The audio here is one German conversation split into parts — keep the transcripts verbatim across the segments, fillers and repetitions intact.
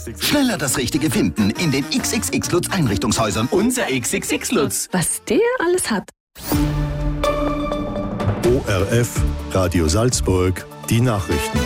Schneller das Richtige finden in den X X X Lutz Einrichtungshäusern. Unser X X X Lutz. Was der alles hat. O R F, Radio Salzburg, die Nachrichten.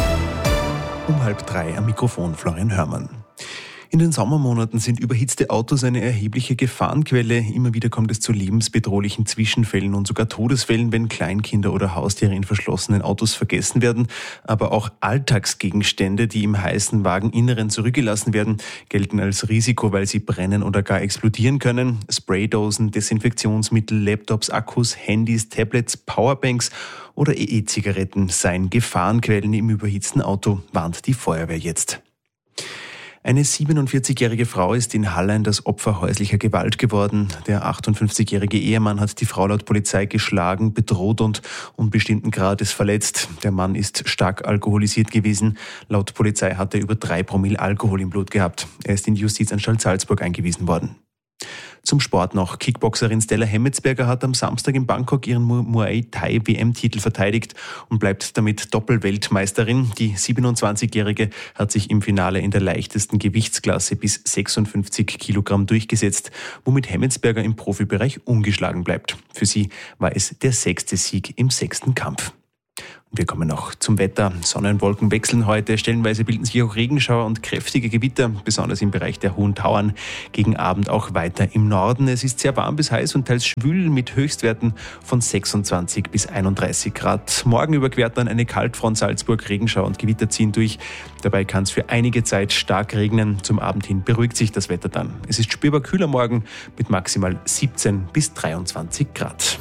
Um halb drei am Mikrofon Florian Hörmann. In den Sommermonaten sind überhitzte Autos eine erhebliche Gefahrenquelle. Immer wieder kommt es zu lebensbedrohlichen Zwischenfällen und sogar Todesfällen, wenn Kleinkinder oder Haustiere in verschlossenen Autos vergessen werden. Aber auch Alltagsgegenstände, die im heißen Wageninneren zurückgelassen werden, gelten als Risiko, weil sie brennen oder gar explodieren können. Spraydosen, Desinfektionsmittel, Laptops, Akkus, Handys, Tablets, Powerbanks oder E-Zigaretten seien Gefahrenquellen im überhitzten Auto, warnt die Feuerwehr jetzt. Eine siebenundvierzigjährige Frau ist in Hallein das Opfer häuslicher Gewalt geworden. Der achtundfünfzigjährige Ehemann hat die Frau laut Polizei geschlagen, bedroht und unbestimmten Grades verletzt. Der Mann ist stark alkoholisiert gewesen. Laut Polizei hat er über drei Promille Alkohol im Blut gehabt. Er ist in die Justizanstalt Salzburg eingewiesen worden. Zum Sport noch. Kickboxerin Stella Hemmetsberger hat am Samstag in Bangkok ihren Muay Thai W M-Titel verteidigt und bleibt damit Doppelweltmeisterin. Die siebenundzwanzigjährige hat sich im Finale in der leichtesten Gewichtsklasse bis sechsundfünfzig Kilogramm durchgesetzt, womit Hemmetsberger im Profibereich ungeschlagen bleibt. Für sie war es der sechste Sieg im sechsten Kampf. Wir kommen noch zum Wetter. Sonne und Wolken wechseln heute. Stellenweise bilden sich auch Regenschauer und kräftige Gewitter, besonders im Bereich der Hohen Tauern. Gegen Abend auch weiter im Norden. Es ist sehr warm bis heiß und teils schwül mit Höchstwerten von sechsundzwanzig bis einunddreißig Grad. Morgen überquert dann eine Kaltfront Salzburg. Regenschauer und Gewitter ziehen durch. Dabei kann es für einige Zeit stark regnen. Zum Abend hin beruhigt sich das Wetter dann. Es ist spürbar kühler morgen mit maximal siebzehn bis dreiundzwanzig Grad.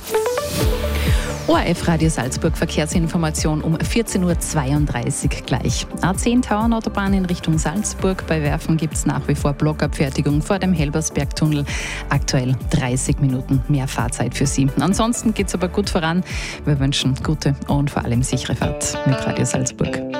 O R F Radio Salzburg Verkehrsinformation um vierzehn Uhr zweiunddreißig gleich. A zehn Tauernautobahn in Richtung Salzburg. Bei Werfen gibt es nach wie vor Blockabfertigung vor dem Helbersbergtunnel. Aktuell dreißig Minuten mehr Fahrzeit für Sie. Ansonsten geht es aber gut voran. Wir wünschen gute und vor allem sichere Fahrt mit Radio Salzburg.